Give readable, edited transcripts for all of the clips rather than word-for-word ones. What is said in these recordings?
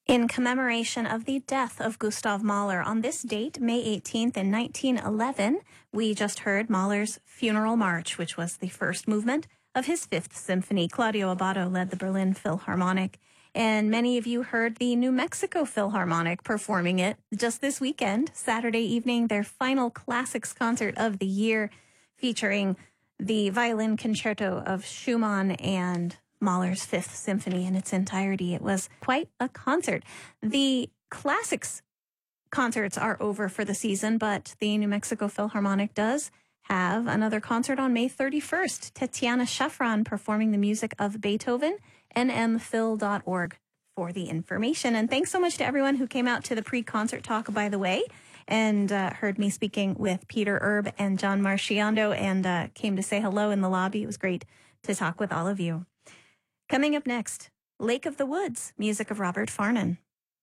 In commemoration of the death of Gustav Mahler on this date, May 18th in 1911, we just heard Mahler's Funeral March, which was the first movement of his Fifth Symphony. Claudio Abbado led the Berlin Philharmonic, and many of you heard the New Mexico Philharmonic performing it just this weekend, Saturday evening, their final classics concert of the year, featuring the violin concerto of Schumann and Mahler's Fifth Symphony in its entirety. It was quite a concert. The classics concerts are over for the season, but the New Mexico Philharmonic does have another concert on May 31st. Tetiana Shafran performing the music of Beethoven, nmphil.org for the information. And thanks so much to everyone who came out to the pre-concert talk, by the way, and heard me speaking with Peter Erb and John Marchiondo, and came to say hello in the lobby. It was great to talk with all of you. Coming up next, Lake of the Woods, music of Robert Farnon.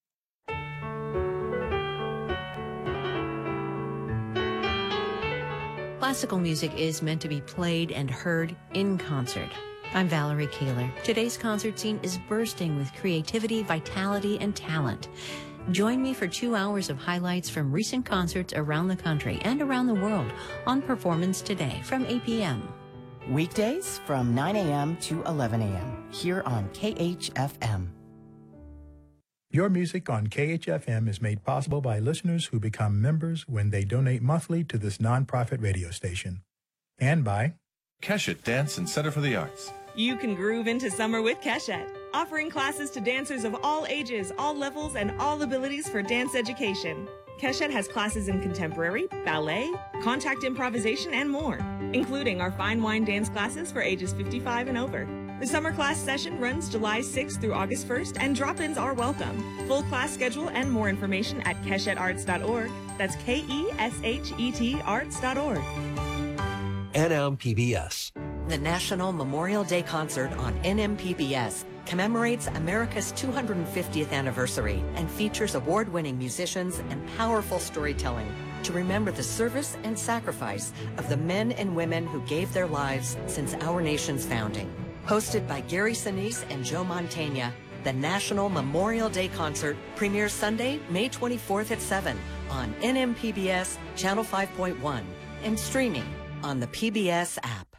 Classical music is meant to be played and heard in concert. I'm Valerie Kaler. Today's concert scene is bursting with creativity, vitality, and talent. Join me for 2 hours of highlights from recent concerts around the country and around the world on Performance Today from 8 p.m. Weekdays from 9 a.m. to 11 a.m. here on KHFM. Your music on KHFM is made possible by listeners who become members when they donate monthly to this nonprofit radio station. And by Keshet Dance and Center for the Arts. You can groove into summer with Keshet, offering classes to dancers of all ages, all levels, and all abilities for dance education. Keshet has classes in contemporary, ballet, contact improvisation, and more, including our fine wine dance classes for ages 55 and over. The summer class session runs July 6th through August 1st, and drop-ins are welcome. Full class schedule and more information at keshetarts.org. That's KESHET arts.org. NMPBS. The National Memorial Day Concert on NMPBS commemorates America's 250th anniversary and features award-winning musicians and powerful storytelling to remember the service and sacrifice of the men and women who gave their lives since our nation's founding. Hosted by Gary Sinise and Joe Mantegna, the National Memorial Day Concert premieres Sunday, May 24th at 7 on NMPBS Channel 5.1 and streaming on the PBS app.